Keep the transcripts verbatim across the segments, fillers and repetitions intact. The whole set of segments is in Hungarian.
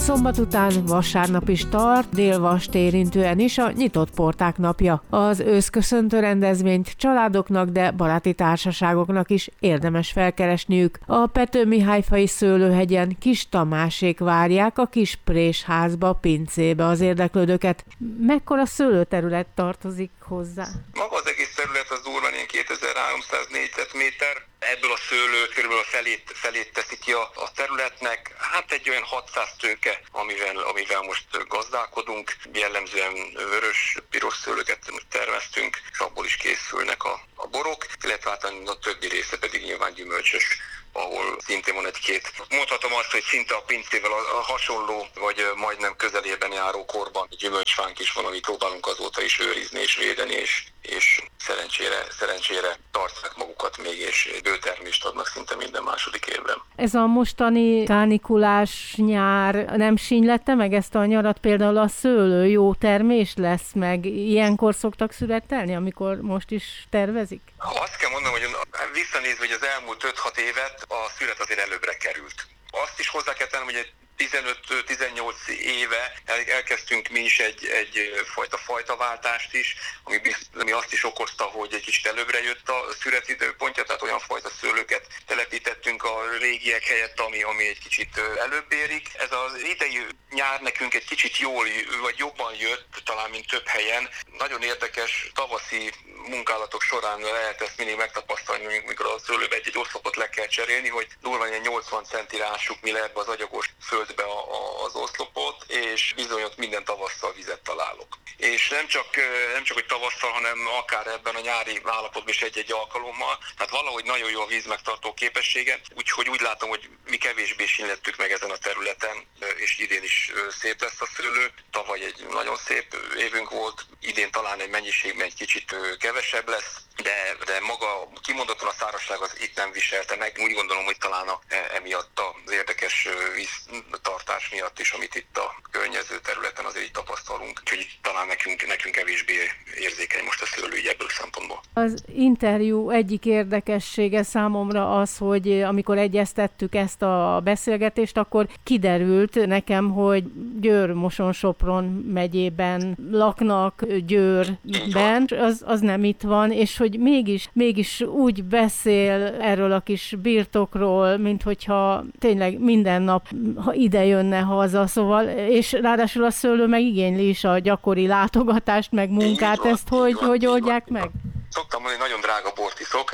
Szombat után vasárnap is tart, délvast érintően is a nyitott porták napja. Az őszköszöntő rendezvényt családoknak, de baráti társaságoknak is érdemes felkeresniük. A Pető Mihályfai szőlőhegyen Kis Tamásék várják a kis présházba, pincébe az érdeklődőket. Mekkora szőlőterület tartozik hozzá? Maga az egész terület az durván ilyen kétezer-háromszáz négyzetméter. Ebből a szőlő körülbelül a felét, felét teszi ki a, a területnek. Hát egy olyan hatszáz tőke, amivel, amivel most gazdálkodunk. Jellemzően vörös, piros szőlőket terveztünk, és abból is készülnek a, a borok, illetve hát a többi része pedig nyilván gyümölcsös, ahol szintén van egy-két. Mondhatom azt, hogy szinte a pincével a hasonló, vagy majdnem közelében járó korban gyümölcsfánk is van, amit próbálunk azóta is őrizni és védeni, és, és szerencsére, szerencsére tartják magukat még, és bőtermést adnak szinte minden második évben. Ez a mostani kánikulás nyár nem sínylette meg ezt a nyarat? Például a szőlő jó termés lesz meg? Ilyenkor szoktak születelni, amikor most is tervezik? Azt kell mondanom, hogy visszanézve, hogy az elmúlt öt-hat évet a szület azért előbbre került. Azt is hozzá kell tennem, hogy egy tizenöt-tizennyolc éve elkezdtünk mi is egy, egy fajta fajtaváltást is, ami, bizt, ami azt is okozta, hogy egy kicsit előbbre jött a szület időpontja, tehát olyan fajta szőlőket telepítettünk a régiek helyett, ami, ami egy kicsit előbb érik. Ez az idei nyár nekünk egy kicsit jól, vagy jobban jött, talán mint több helyen. Nagyon érdekes tavaszi munkálatok során lehet ezt mindig megtapasztalni, amikor a szőlőbe egy-egy oszlopot le kell cserélni, hogy durván ilyen nyolcvan centire ássuk mi le ebbe az agyagos földbe a, a, az oszlopot, és bizony ott minden tavasszal vizet találok. És nem csak, nem csak hogy tavasszal, hanem akár ebben a nyári állapotban is egy-egy alkalommal. Tehát valahogy nagyon jó a víz megtartó képessége, úgyhogy úgy látom, hogy mi kevésbé sínlettük meg ezen a területen, és idén is szép lesz a szőlő. Tavaly egy nagyon szép évünk volt, idén talán egy mennyiségben egy kicsit kevesebb lesz, de, de maga kimondottan a szárazság az itt nem viselte meg. Úgy gondolom, hogy talán a, emiatt az érdekes víztartás miatt is, amit itt a környező területen azért így tapasztalunk. Úgyhogy talán nekünk, nekünk kevésbé érzékeny most a szőlő így ebből szempontból. Az interjú egyik érdekessége számomra az, hogy amikor egyeztettük ezt a beszélgetést, akkor kiderült nekem, hogy Győr-Moson-Sopron megyében laknak, Győrben, az, az nem itt van, és hogy mégis, mégis úgy beszél erről a kis birtokról, mint hogyha tényleg minden nap ha ide jönne haza, szóval, és ráadásul a szőlő meg igényli is a gyakori látogatást, meg munkát, van, ezt hogy, van, hogy oldják van. meg? Szoktam mondani, nagyon drága bort iszok,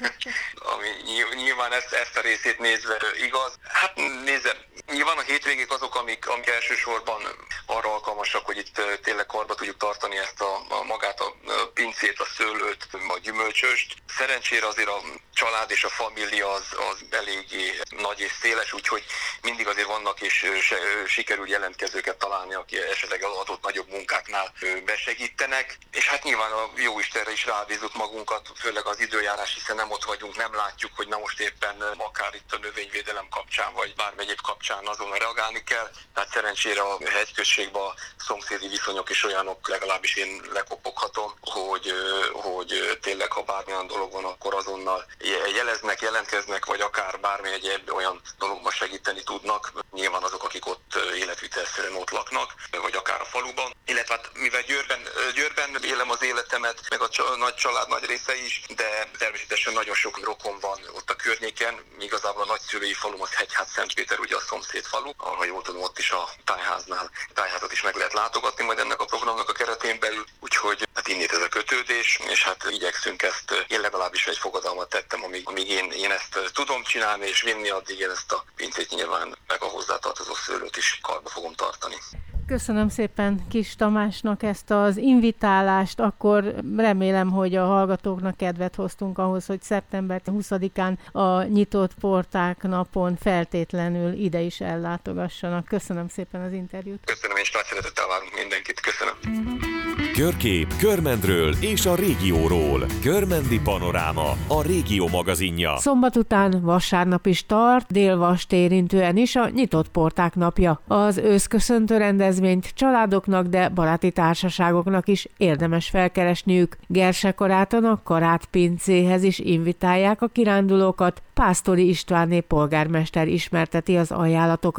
ami nyilván ezt, ezt a részét nézve igaz. Hát nézze, nyilván a hétvégék azok, amik, amik elsősorban arra alkalmasak, hogy itt tényleg karba tudjuk tartani ezt a, a magát a pincét, a szőlőt, a gyümölcsöst. Szerencsére azért a család és a família az, az eléggé nagy és széles, úgyhogy mindig azért vannak és se, sikerül jelentkezőket találni, aki esetleg adott nagyobb munkáknál besegítenek. És hát nyilván a Jóistenre is rábízunk magunkat, főleg az időjárás, hiszen nem ott vagyunk, nem látjuk, hogy na most éppen akár itt a növényvédelem kapcsán, vagy bármi egyéb kapcsán azonnal reagálni kell. Tehát szerencsére a hegyközségben a szomszédi viszonyok is olyanok, legalábbis én lekopoghatom, hogy, hogy tényleg, ha bármilyen dolog van, akkor azonnal jeleznek, jelentkeznek, vagy akár bármi egyéb olyan dologban segíteni tudnak. Nyilván azok, akik ott életvitelszerűen ott laknak, vagy akár a faluban. Illetve hát, mivel Győrben, Győrben élem az életemet, meg a nagy család nagy része is, de természetesen nagyon sok rokon van ott a környéken. Igazából a nagyszülői falum az Hegyház-Szentpéter, ugye a szomszéd falu, ahol jól tudom, ott is a tájháznál, tájházat is meg lehet látogatni majd ennek a programnak a keretén belül, úgyhogy hát innét ez a kötődés, és hát igyekszünk ezt, én legalábbis egy fogadalmat tettem, amíg, amíg én, én ezt tudom csinálni és vinni, addig én ezt a pincét nyilván, meg a hozzátartozó szőlőt is karba fogom tartani. Köszönöm szépen Kis Tamásnak ezt az invitálást, akkor remélem, hogy a hallgatóknak kedvet hoztunk ahhoz, hogy szeptember huszadikán a nyitott porták napon feltétlenül ide is ellátogassanak. Köszönöm szépen az interjút. Köszönöm, és nagy szeretettel várunk mindenkit. Köszönöm. Körkép Körmendről és a régióról. Körmendi Panoráma, a régió magazinja. Szombat után vasárnap is tart, délvast érintően is a nyitott porták napja. Az őszköszöntő rendezvényt családoknak, de baráti társaságoknak is érdemes felkeresniük. Gerse-Karáton a Karát pincéhez is invitálják a kirándulókat. Pásztori Istvánné polgármester ismerteti az ajánlatokat.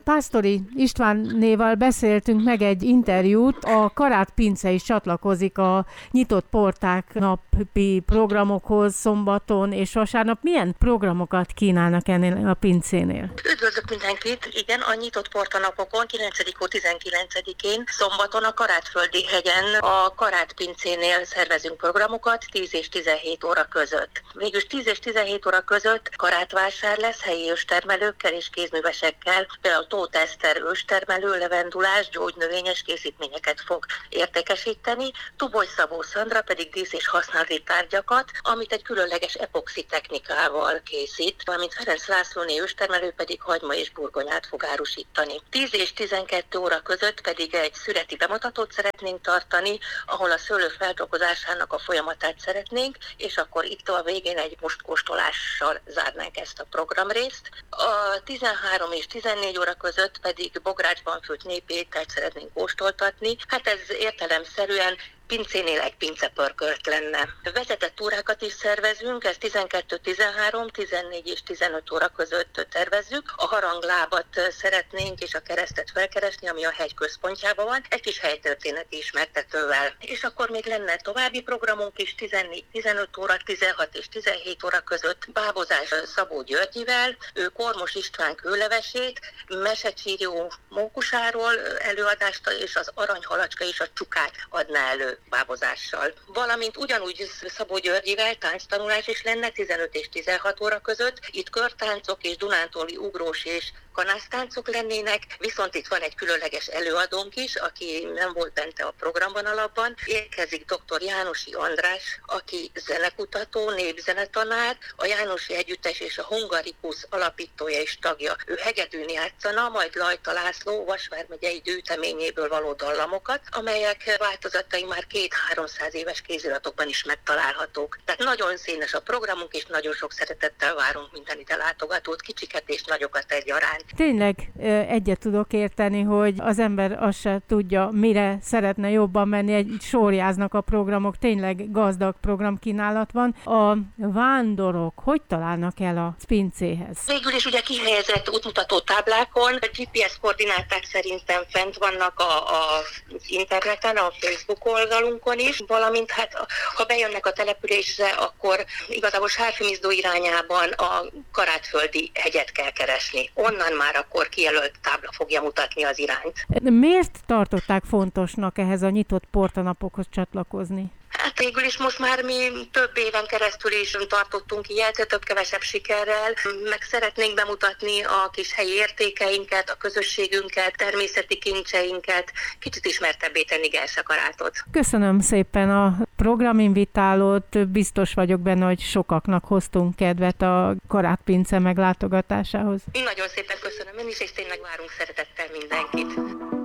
Pásztori Istvánnéval beszéltünk meg egy interjút, a Karát Pince is csatlakozik a nyitott porták napi programokhoz szombaton és vasárnap. Milyen programokat kínálnak ennél a pincénél? Üdvözlök mindenkit! Igen, a nyitott porta napokon kilencedik hó tizenkilencedikén szombaton a Karátföldi hegyen a Karát Pincénél szervezünk programokat tíz és tizenhét óra között. Végülis tíz és tizenhét óra között karátvásár lesz helyi őstermelőkkel és kézművesekkel, például Tóth Eszter őstermelő levendulás, gyógynövényes készítményeket fog értékesíteni, Tuboly Szabó Szandra pedig dísz- és használati tárgyakat, amit egy különleges epoxi technikával készít, valamint Ferenc Lászlóné őstermelő pedig hagyma és burgonyát fog árusítani. tíz és tizenkét óra között pedig egy szüreti bemutatót szeretnénk tartani, ahol a szőlő feldolgozásának a folyamatát szeretnénk, és akkor itt a végén egy mustkóstolással zárnánk ezt a programrészt. A tizenhárom és tizennégy óra között pedig bográcsban főtt népi ételt szeretnénk kóstoltatni. Hát ez értelemszerűen pincénél egy pincepörkölt lenne. Vezetett túrákat is szervezünk, ezt tizenkettő, tizenhárom, tizennégy és tizenöt óra között tervezzük. A haranglábat szeretnénk és a keresztet felkeresni, ami a hegy központjában van, egy kis helytörténeti ismertetővel. És akkor még lenne további programunk is, tizennégy, tizenöt óra, tizenhat és tizenhét óra között bábozás Szabó Györgyivel, ő Kormos István kőlevesét, mesecsíró mókusáról előadást és az aranyhalacska és a csukát adná elő bábozással. Valamint ugyanúgy Szabó Györgyivel tánctanulás is lenne tizenöt és tizenhat óra között. Itt körtáncok és dunántúli ugrós és kanásztáncok lennének, viszont itt van egy különleges előadónk is, aki nem volt benne a programban alapban. Érkezik dr. Jánosi András, aki zenekutató, népzenetanár, a Jánosi Együttes és a Hungarikus alapítója és tagja. Ő hegedűn játszana, majd Lajta László Vas vármegyei gyűjteményéből való dallamokat, amelyek változatai már két-háromszáz éves kéziratokban is megtalálhatók. Tehát nagyon színes a programunk, és nagyon sok szeretettel várunk minden ide látogatót, kicsiket és nagyokat egyaránt. Tényleg egyet tudok érteni, hogy az ember azt se tudja, mire szeretne jobban menni, egy sorjáznak a programok, tényleg gazdag programkínálat van. A vándorok hogy találnak el a pincéhez? Végül is ugye kihelyezett útmutató táblákon, a gé pé es koordináták szerintem fent vannak a, a, az interneten, a Facebook oldalunkon is, valamint hát ha bejönnek a településre, akkor igazából Sárfimizdó irányában a Karátföldi hegyet kell keresni. Onnan már akkor kijelölt tábla fogja mutatni az irányt. Miért tartották fontosnak ehhez a nyitott portanapokhoz csatlakozni? Hát végül is most már mi több éven keresztül is tartottunk ilyet, több-kevesebb sikerrel, meg szeretnénk bemutatni a kis helyi értékeinket, a közösségünket, természeti kincseinket, kicsit ismertebbé tenni Gelszakarátot. Köszönöm szépen a programinvitálót, biztos vagyok benne, hogy sokaknak hoztunk kedvet a Karát Pince meglátogatásához. Nagyon szépen köszönöm én is, és tényleg várunk szeretettel mindenkit.